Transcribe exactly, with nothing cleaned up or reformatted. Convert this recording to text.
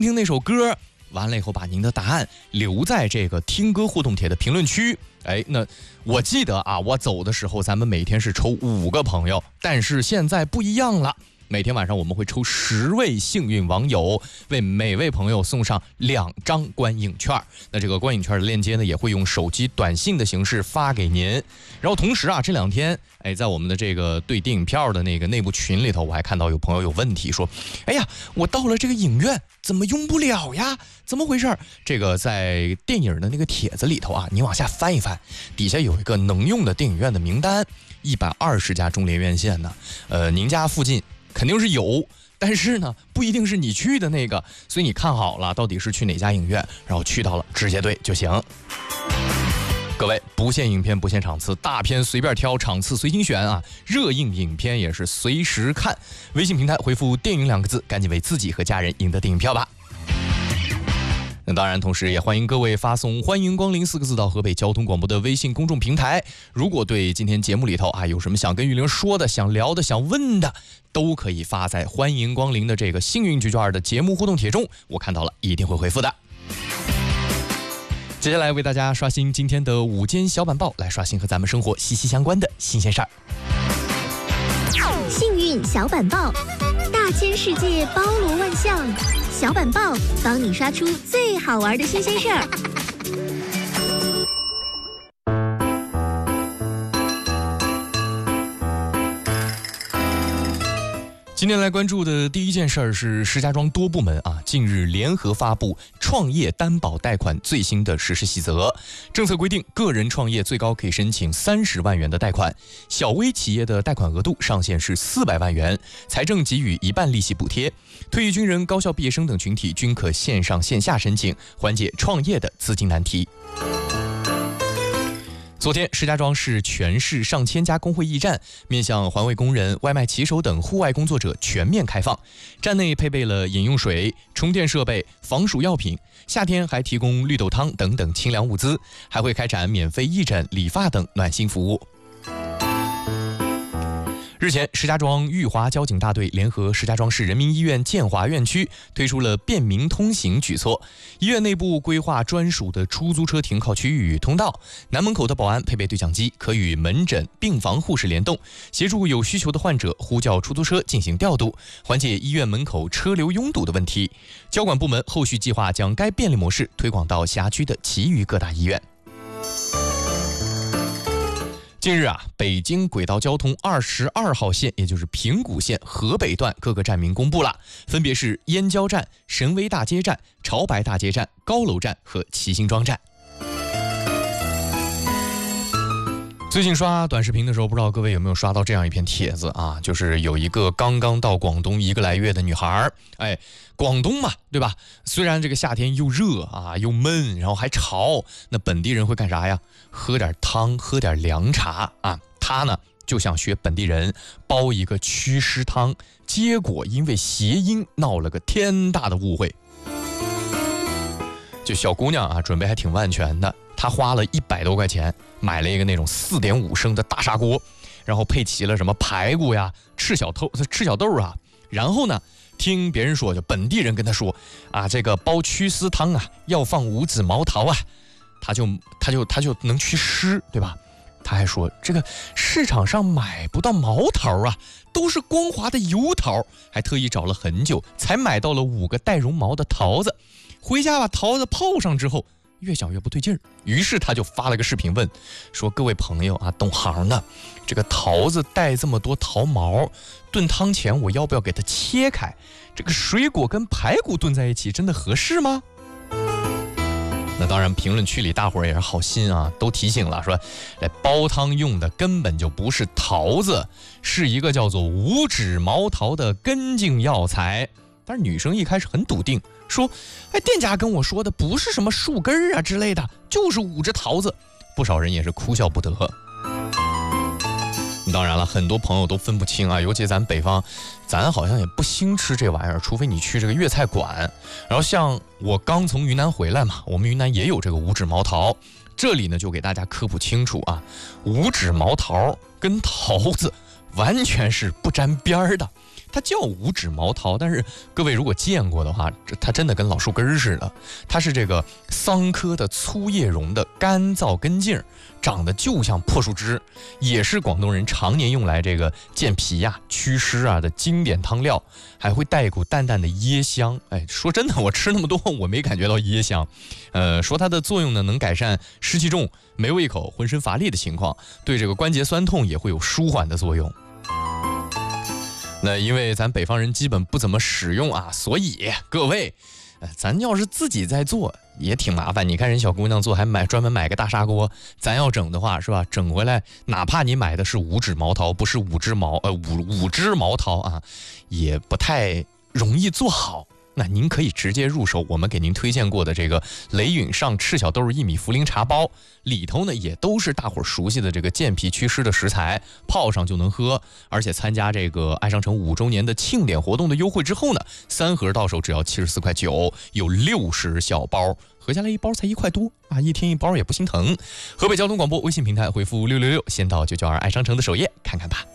听那首歌，完了以后把您的答案留在这个听歌互动帖的评论区。哎，那我记得啊，我走的时候咱们每天是抽五个朋友，但是现在不一样了。每天晚上我们会抽十位幸运网友，为每位朋友送上两张观影券。那这个观影券的链接呢，也会用手机短信的形式发给您。然后同时啊，这两天，哎，在我们的这个对电影票的那个内部群里头，我还看到有朋友有问题说，哎呀，我到了这个影院怎么用不了呀？怎么回事？这个在电影的那个帖子里头啊，你往下翻一翻，底下有一个能用的电影院的名单，一百二十家中联院线呢。呃，您家附近肯定是有，但是呢，不一定是你去的那个，所以你看好了，到底是去哪家影院，然后去到了直接对就行。各位，不限影片，不限场次，大片随便挑，场次随心选啊！热映影片也是随时看。微信平台回复“电影”两个字，赶紧为自己和家人赢得电影票吧。那当然，同时也欢迎各位发送“欢迎光临”四个字到河北交通广播的微信公众平台。如果对今天节目里头啊有什么想跟玉玲说的、想聊的、想问的，都可以发在“欢迎光临”的这个幸运局券的节目互动帖中，我看到了一定会回复的。接下来为大家刷新今天的午间小板报，来刷新和咱们生活息息相关的新鲜事儿。 幸运小板报，大千世界包罗万象，小板报帮你刷出最好玩的新鲜事儿。 今天来关注的第一件事儿是石家庄多部门啊近日联合发布创业担保贷款最新的实施细则。政策规定，个人创业最高可以申请三十万元的贷款，小微企业的贷款额度上限是四百万元，财政给予一半利息补贴。退役军人、高校毕业生等群体均可线上线下申请，缓解创业的资金难题。昨天，石家庄市全市上千家工会驿站面向环卫工人、外卖骑手等户外工作者全面开放。站内配备了饮用水、充电设备、防暑药品，夏天还提供绿豆汤等等清凉物资，还会开展免费义诊、理发等暖心服务。日前，石家庄裕华交警大队联合石家庄市人民医院建华院区推出了便民通行举措。医院内部规划专属的出租车停靠区域与通道，南门口的保安配备对讲机，可与门诊、病房护士联动，协助有需求的患者呼叫出租车进行调度，缓解医院门口车流拥堵的问题。交管部门后续计划将该便利模式推广到辖区的其余各大医院。近日啊，北京轨道交通二十二号线，也就是平谷线河北段各个站名公布了，分别是燕郊站、神威大街站、潮白大街站、高楼站和齐辛庄站。最近刷短视频的时候，不知道各位有没有刷到这样一篇帖子啊？就是有一个刚刚到广东一个来月的女孩，哎，广东嘛，对吧？虽然这个夏天又热啊，又闷，然后还潮，那本地人会干啥呀？喝点汤，喝点凉茶啊。她呢就想学本地人煲一个祛湿汤，结果因为谐音闹了个天大的误会。就小姑娘啊，准备还挺万全的。他花了一百多块钱买了一个那种四点五升的大砂锅，然后配齐了什么排骨呀、赤小豆、赤小豆啊。然后呢，听别人说，就本地人跟他说啊，这个煲祛湿汤啊要放五指毛桃啊，他就他就他就能祛湿，对吧？他还说这个市场上买不到毛桃啊，都是光滑的油桃，还特意找了很久才买到了五个带绒毛的桃子，回家把桃子泡上之后。越想越不对劲儿，于是他就发了个视频问说：“各位朋友啊，懂行的，这个桃子带这么多桃毛，炖汤前我要不要给它切开？这个水果跟排骨炖在一起，真的合适吗？”那当然，评论区里大伙儿也是好心啊，都提醒了说，来煲汤用的根本就不是桃子，是一个叫做五指毛桃的根茎药材。但是女生一开始很笃定，说：“哎，店家跟我说的不是什么树根啊之类的，就是五只桃子。”不少人也是哭笑不得。当然了，很多朋友都分不清啊，尤其咱北方，咱好像也不兴吃这玩意儿，除非你去这个粤菜馆。然后像我刚从云南回来嘛，我们云南也有这个五指毛桃，这里呢就给大家科普清楚啊，五指毛桃跟桃子完全是不沾边儿的。 它叫五指毛桃，但是各位如果见过的话，这它真的跟老树根似的。它是这个桑科的粗叶榕的干燥根茎，长得就像破树枝，也是广东人常年用来这个健脾呀、祛湿啊的经典汤料，还会带一股淡淡的椰香。哎，说真的，我吃那么多，我没感觉到椰香。呃，说它的作用呢，能改善湿气重、没胃口、浑身乏力的情况，对这个关节酸痛也会有舒缓的作用。那因为咱北方人基本不怎么使用啊，所以各位，呃，咱要是自己在做也挺麻烦。你看人小姑娘做还买专门买个大砂锅，咱要整的话是吧？整回来，哪怕你买的是五指毛桃，不是五只毛呃五五只毛桃啊，也不太容易做好。那您可以直接入手我们给您推荐过的这个雷允上赤小豆薏米茯苓茶包，里头呢也都是大伙儿熟悉的这个健脾祛湿的食材，泡上就能喝。而且参加这个爱商城五周年的庆典活动的优惠之后呢，三盒到手只要七十四块九，有六十小包，合下来一包才一块多啊，一天一包也不心疼。河北交通广播微信平台回复六六六，先到九九二爱商城的首页看看吧。